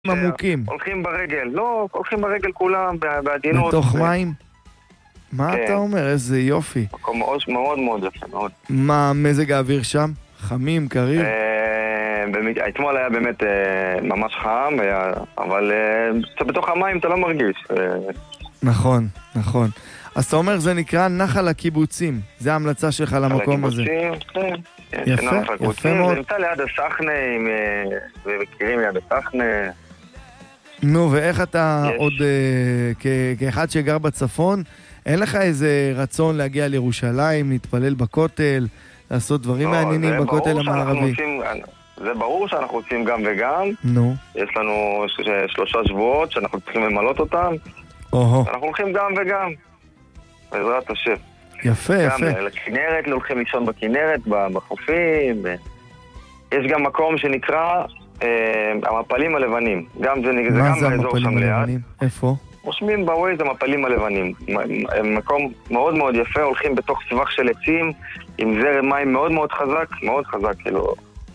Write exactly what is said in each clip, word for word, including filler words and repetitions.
עמוקים. הולכים ברגל, לא, הולכים ברגל כולם, בעדינות. בתוך מים? מה אתה אומר? איזה יופי. מקום מאוד מאוד יפה, מאוד. מה מזג האוויר שם? חמים, קריר? אתמול היה באמת ממש חם, אבל בתוך המים אתה לא מרגיש. נכון, נכון. אז אתה אומר, זה נקרא נחל הקיבוצים. זה ההמלצה שלך למקום הזה. כן. יפה, יפה מאוד. זה נמצא ליד הסחנה, ומכירים ליד הסחנה. נו, ואיך אתה עוד, כאחד שגר בצפון, אין לך איזה רצון להגיע לירושלים, להתפלל בכותל, לעשות דברים מעניינים בכותל המערבי? זה ברור שאנחנו רוצים גם וגם. נו. יש לנו שלושה שבועות שאנחנו צריכים למלות אותם. אוהו. אנחנו הולכים גם וגם. בעזרת השם. יפה, יפה. גם לכנרת, הולכים לישון בכנרת, בחופים. יש גם מקום שנקרא המפלים הלבנים. גם זה גם מה זה באזור המפלים שם ליד. הלבנים? איפה? רושמים בווייז המפלים הלבנים. מקום מאוד מאוד יפה, הולכים בתוך סבך של עצים, עם זרם מים מאוד מאוד חזק, מאוד חזק, כאילו.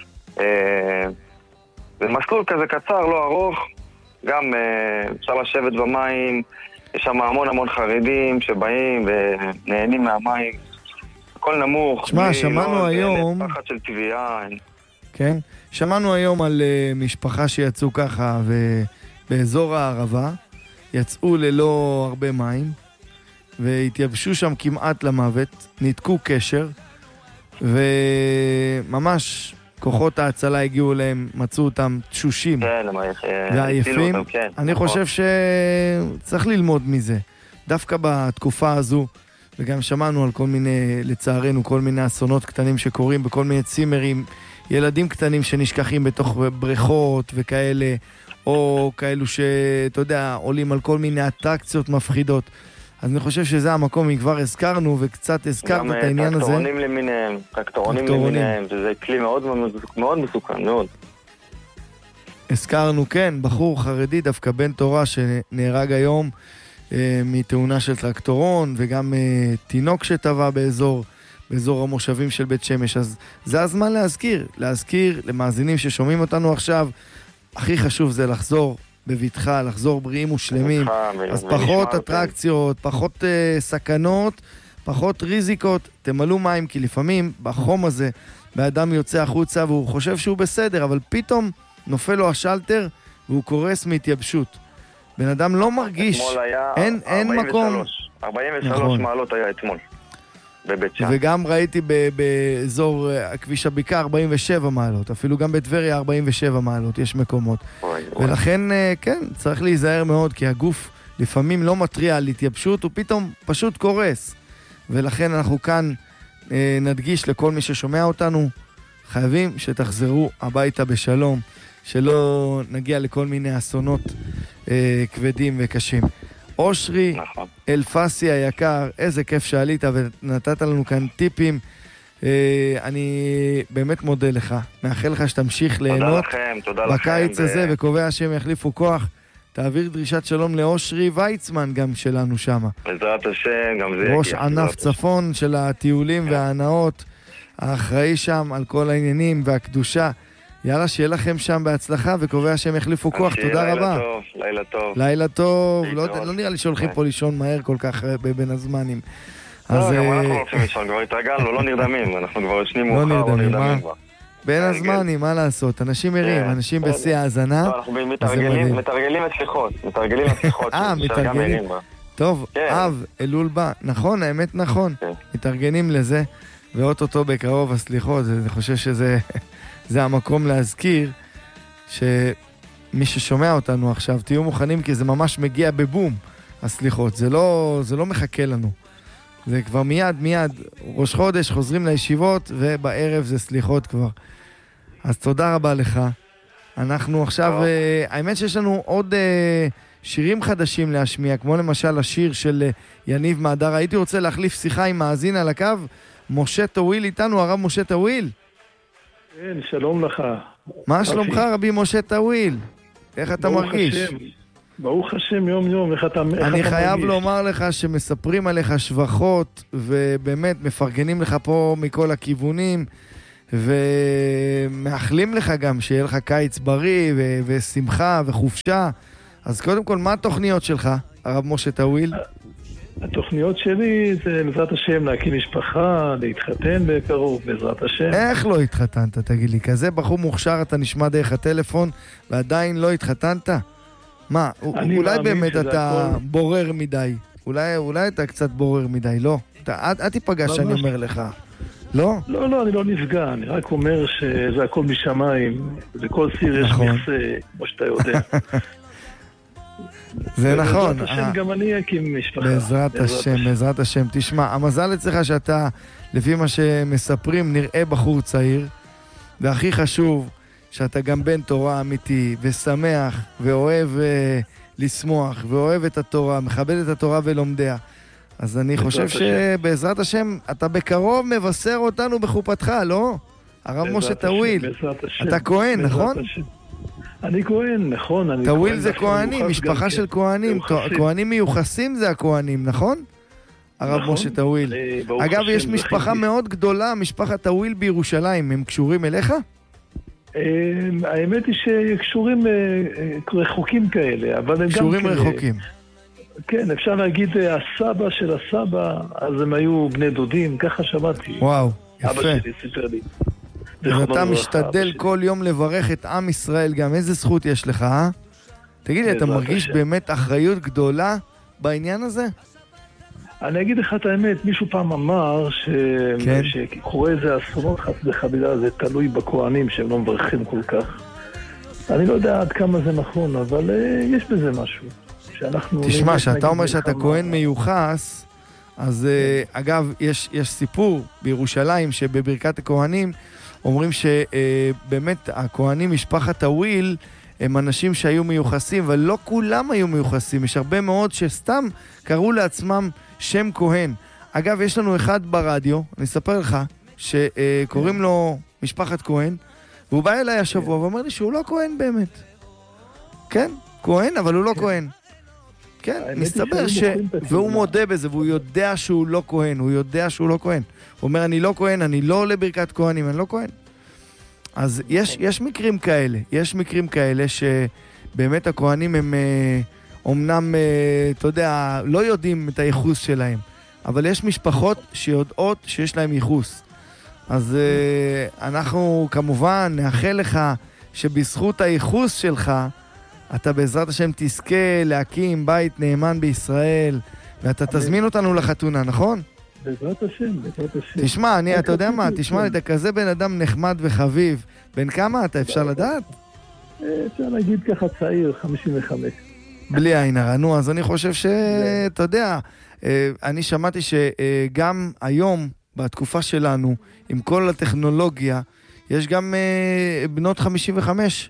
זה מסלול כזה קצר, לא ארוך. גם אפשר לשבת במים, יש שם המון המון חרדים שבאים ונהנים מהמים. הכל נמוך. שמע, שמענו היום... פחד של טביעה. כן? שמענו היום על uh, משפחה שיצאו ככה ובאזור הערבה, יצאו ללא הרבה מים, והתייבשו שם כמעט למוות, ניתקו קשר, וממש כוחות ההצלה הגיעו להם, מצאו אותם תשושים כן, ועייפים. אותם, כן, אני נכון. חושב שצריך ללמוד מזה. דווקא בתקופה הזו, וגם שמענו על כל מיני, לצערנו, כל מיני אסונות קטנים שקורים בכל מיני צימרים, ילדים קטנים שנשכחים בתוך בריכות וכאלה, או כאלו שאתה יודע, עולים על כל מיני אטרקציות מפחידות. אז אני חושב שזה המקום, אם כבר הזכרנו וקצת הזכרת את העניין הזה. גם טרקטורונים למיניהם, טרקטורונים למיניהם, שזה כלי מאוד מאוד מסוכן, מאוד. הזכרנו, כן, בחור חרדי, דווקא בן תורה שנהרג היום אה, מתאונה של טרקטורון, וגם אה, תינוק שטבע באזור, באזור המושבים של בית שמש. אז זה הזמן להזכיר, להזכיר למאזינים ששומעים אותנו עכשיו, הכי חשוב זה לחזור בביטחה, לחזור בריאים ושלמים. אז פחות אטרקציות, פחות uh, סכנות, פחות ריזיקות, תמלאו מים, כי לפעמים בחום הזה, באדם יוצא החוצה והוא חושב שהוא בסדר, אבל פתאום נופל לו השלטר והוא קורס מהתייבשות. בן אדם לא מרגיש, אין, אין מקום. ארבעים ושלוש מעלות היה אתמול. בבית שם. וגם ראיתי באזור הכביש הבקעה ארבעים ושבע מעלות, אפילו גם בטבריה ארבעים ושבע מעלות, יש מקומות. ולכן, כן, צריך להיזהר מאוד, כי הגוף לפעמים לא מטריע על התייבשות, הוא פתאום פשוט קורס. ולכן אנחנו כאן נדגיש לכל מי ששומע אותנו, חייבים שתחזרו הביתה בשלום, שלא נגיע לכל מיני אסונות כבדים וקשים. אושרי נכון. אלפסי היקר, איזה כיף שעלית ונתת לנו כאן טיפים. אה, אני באמת מודה לך, מאחל לך שתמשיך ליהנות בקיץ ו... הזה, וקובע שהם יחליפו כוח. תעביר דרישת שלום לאושרי ויצמן גם שלנו שם. בעזרת השם, גם זה ראש יגיע. ראש ענף צפון השם. של הטיולים כן. וההנאות, האחראי שם על כל העניינים והקדושה. יאללה, שיהיה לכם שם בהצלחה, וקובע שהם יחליפו כוח. תודה רבה. לילה טוב, לילה טוב. לילה טוב. לא, לא נראה לי שהולכים פה לישון מהר כל כך בין הזמנים. לא, גם אנחנו הולכים לישון, כבר התרגלנו, לא נרדמים. אנחנו כבר ישנים מאוחר, לא נרדמים כבר. בין הזמנים, מה לעשות? אנשים ערים, אנשים בשיא ההאזנה. אנחנו מתרגלים את סליחות. מתרגלים את סליחות. אה, מתרגלים. טוב, אב, אלול בא. נכון, האמת נכון. מתארגנים לזה, ואוטוטו בקרוב הסליחות. אני חושב שזה... זה המקום להזכיר שמי ששומע אותנו עכשיו, תהיו מוכנים, כי זה ממש מגיע בבום, הסליחות. זה לא, זה לא מחכה לנו. זה כבר מיד, מיד, ראש חודש, חוזרים לישיבות, ובערב זה סליחות כבר. אז תודה רבה לך. אנחנו עכשיו, uh, האמת שיש לנו עוד uh, שירים חדשים להשמיע, כמו למשל השיר של uh, יניב מהדר. הייתי רוצה להחליף שיחה עם מאזין על הקו, משה טוויל איתנו, הרב משה טוויל. כן, שלום לך. מה שלומך רבי משה טוויל? איך אתה מרגיש? ברוך השם, יום יום, איך אתה מרגיש? אני חייב לומר לך שמספרים עליך שבחות, ובאמת מפרגנים לך פה מכל הכיוונים, ומאחלים לך גם שיהיה לך קיץ בריא ו- ושמחה וחופשה. אז קודם כל, מה התוכניות שלך, הרב משה טוויל? התוכניות שלי זה בעזרת השם להקים משפחה, להתחתן בקרוב בעזרת השם. איך לא התחתנת, תגיד לי? כזה בחור מוכשר אתה נשמע דרך הטלפון ועדיין לא התחתנת? מה, אולי באמת אתה הכל... בורר מדי. אולי, אולי אתה קצת בורר מדי, לא? אתה, אל, אל תיפגע שאני אומר לך. לא? לא, לא, אני לא נפגע. אני רק אומר שזה הכל משמיים. וכל סיר יש מכסה, כמו שאתה יודע. זה נכון. בעזרת השם גם אני אקים משפחה. בעזרת השם, בעזרת השם. תשמע, המזל אצלך שאתה, לפי מה שמספרים, נראה בחור צעיר, והכי חשוב, שאתה גם בן תורה אמיתי, ושמח, ואוהב לשמוח, ואוהב את התורה, מכבד את התורה ולומדיה. אז אני חושב שבעזרת השם, אתה בקרוב מבשר אותנו בחופתך, לא? הרב משה טוויל. אתה כהן, נכון? אני כהן, נכון. טוויל זה כהנים, משפחה של כהנים. כהנים מיוחסים זה הכהנים, נכון? הרב משה טוויל. אגב, יש משפחה מאוד גדולה, משפחת טוויל בירושלים. הם קשורים אליך? האמת היא שקשורים רחוקים כאלה, אבל הם גם... קשורים רחוקים. כן, אפשר להגיד הסבא של הסבא, אז הם היו בני דודים, ככה שמעתי. וואו, יפה. אבא שלי סיפר לי. ואתה משתדל כל יום לברך את עם ישראל גם. איזה זכות יש לך, אה? תגיד לי, אתה מרגיש באמת אחריות גדולה בעניין הזה? אני אגיד לך את האמת, מישהו פעם אמר שקורא איזה אסונות חס וחלילה, זה תלוי בכהנים שהם לא מברכים כל כך. אני לא יודע עד כמה זה נכון, אבל יש בזה משהו. תשמע, שאתה אומר שאתה כהן מיוחס, אז אגב, יש סיפור בירושלים שבברכת הכהנים אומרים שבאמת הכהנים, משפחת טוויל, הם אנשים שהיו מיוחסים, אבל לא כולם היו מיוחסים. יש הרבה מאוד שסתם קראו לעצמם שם כהן. אגב, יש לנו אחד ברדיו, אני אספר לך, שקוראים לו משפחת כהן, והוא בא אליי השבוע ואומר לי שהוא לא כהן באמת. כן, כהן, אבל הוא לא כהן. כן, מסתבר ש... והוא מודה בזה, והוא יודע שהוא לא כהן, הוא יודע שהוא לא כהן. הוא אומר, אני לא כהן, אני לא עולה ברכת כהנים, אני לא כהן. אז יש, יש מקרים כאלה, יש מקרים כאלה שבאמת הכהנים הם אומנם, אתה יודע, לא יודעים את הייחוס שלהם, אבל יש משפחות שיודעות שיש להם ייחוס. אז אנחנו כמובן נאחל לך שבזכות הייחוס שלך, אתה בעזרת השם תזכה להקים בית נאמן בישראל, ואתה תזמין אותנו לחתונה, נכון? בעזרת השם, בעזרת השם. תשמע, אני, אתה יודע מה, תשמע, אתה כזה בן אדם נחמד וחביב. בן כמה אתה, אפשר לדעת? אפשר להגיד ככה צעיר, חמישים וחמש. בלי עין הרע. נו, אז אני חושב שאתה יודע, אני שמעתי שגם היום, בתקופה שלנו, עם כל הטכנולוגיה, יש גם בנות חמישים וחמש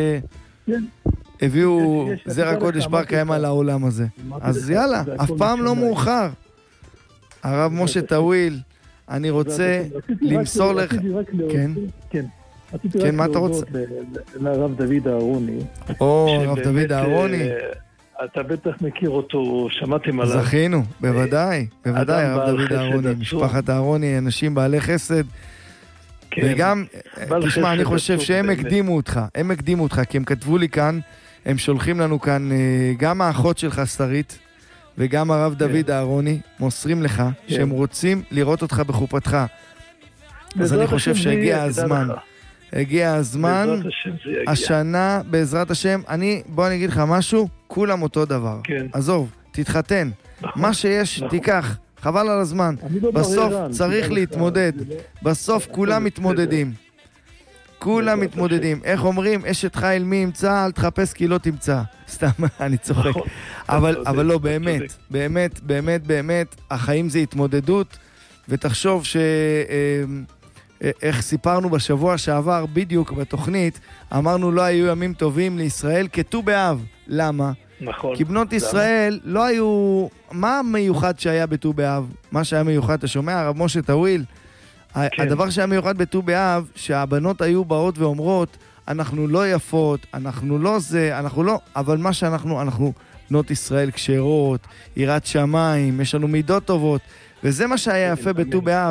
שהביאו זרע קודש בר קיים על העולם הזה. אז יאללה, אף פעם לא מאוחר. הרב משה טוויל, אני רוצה למסור לך... כן? כן. רציתי רק להודות לרב דוד אהרוני. או, הרב דוד אהרוני. אתה בטח מכיר אותו, שמעתם עליו. זכינו, בוודאי, בוודאי, הרב דוד אהרוני. משפחת אהרוני, אנשים בעלי חסד. וגם, תשמע, אני חושב שהם הקדימו אותך, הם הקדימו אותך, כי הם כתבו לי כאן, הם שולחים לנו כאן, גם האחות שלך שרית, וגם הרב דוד אהרוני מוסרים לך שהם רוצים לראות אותך בחופתך. אז אני חושב שהגיע הזמן. הגיע הזמן, השנה בעזרת השם, אני, בוא אני אגיד לך משהו, כולם אותו דבר. עזוב, תתחתן. מה שיש, תיקח. חבל על הזמן. בסוף צריך להתמודד. בסוף כולם מתמודדים. כולם מתמודדים. איך אומרים? אשת חיל מי ימצא, אל תחפש כי לא תמצא. סתם, אני צוחק. אבל לא, באמת, באמת, באמת, באמת, החיים זה התמודדות, ותחשוב ש... איך סיפרנו בשבוע שעבר בדיוק בתוכנית, אמרנו לא היו ימים טובים לישראל כתוב באב. למה? נכון. כי בנות ישראל לא היו... מה המיוחד שהיה בתו באב? מה שהיה מיוחד, אתה שומע? הרב משה טוויל? כן. הדבר שהיה מיוחד בתו באב, שהבנות היו באות ואומרות, אנחנו לא יפות, אנחנו לא זה, אנחנו לא... אבל מה שאנחנו, אנחנו בנות ישראל כשרות, יראת שמיים, יש לנו מידות טובות, וזה מה שהיה יפה בתו באב,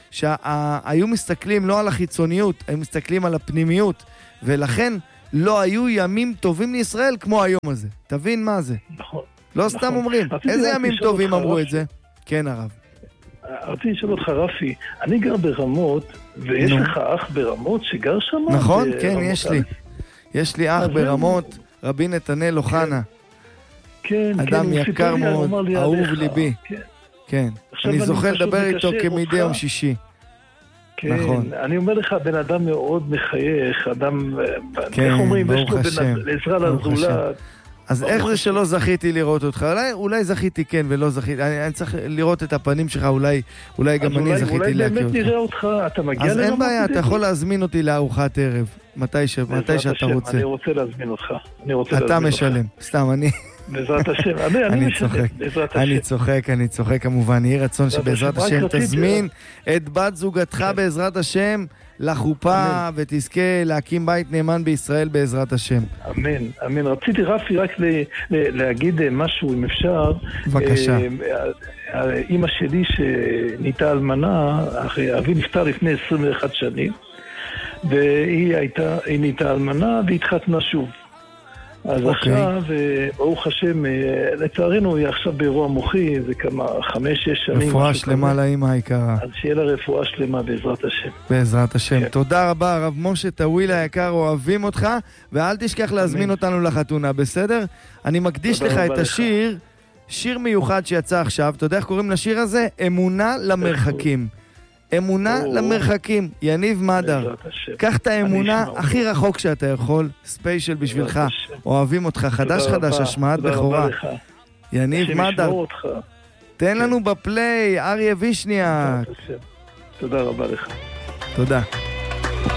שהיו מסתכלים לא על החיצוניות, היו מסתכלים על הפנימיות, ולכן לא היו ימים טובים לישראל כמו היום הזה. תבין מה זה. נכון. לא סתם אומרים. איזה ימים טובים אמרו את זה? כן, הרב. רציתי לשאול אותך, רפי, אני גר ברמות, ויש לך אח ברמות שגר שם? נכון, כן, יש לי. יש לי אח ברמות, רבי נתנאל אוחנה. כן, כן, אדם יקר מאוד, אהוב ליבי. כן, אני זוכר לדבר איתו כמדי יום שישי. כן, אני אומר לך, בן אדם מאוד מחייך, אדם, איך אומרים, יש לו עזרה לזולת. אז איך זה שלא זכיתי לראות אותך? אולי, אולי זכיתי כן ולא זכיתי. אני, אני צריך לראות את הפנים שלך, אולי, אולי גם אני אולי, זכיתי להכיר אותך. אולי באמת נראה אותך, אתה מגיע לרמות? אז אין בעיה, אתה יכול להזמין אותי לארוחת ערב, מתי, ש... מתי שאתה השם, רוצה. אני רוצה להזמין אותך. אני רוצה אתה להזמין משלם, אותך. סתם, אני... בעזרת השם, אני, אני, אני צוחק, אני צוחק, אני צוחק כמובן. יהי רצון שבעזרת השם תזמין את בת זוגתך בעזרת השם לחופה, ותזכה להקים בית נאמן בישראל בעזרת השם. אמן, אמן. רציתי רפי רק להגיד משהו, אם אפשר. בבקשה. אמא שלי שניתה אלמנה, אבי נפטר לפני עשרים ואחת שנים, והיא הייתה, היא ניתה אלמנה והתחתנה שוב. אז okay. עכשיו, ברוך השם, לצערנו היא עכשיו באירוע מוחי, זה כמה חמש, שש שנים. רפואה שלמה לאמא היקרה. אז שיהיה לה רפואה שלמה בעזרת השם. בעזרת השם. כן. תודה רבה, הרב משה טוויל היקר, אוהבים אותך, ואל תשכח להזמין אמן. אותנו לחתונה, בסדר? אני מקדיש לך את השיר, לך. שיר מיוחד שיצא עכשיו, אתה יודע איך קוראים לשיר הזה? אמונה למרחקים. אמונה או... למרחקים, יניב מדר. קח את האמונה הכי רחוק שאתה יכול, ספיישל בשבילך. אוהבים אותך, חדש חדש, השמעת בכורה. יניב מדר. תן לנו בפליי, אריה וישניאק. תודה רבה לך. תודה.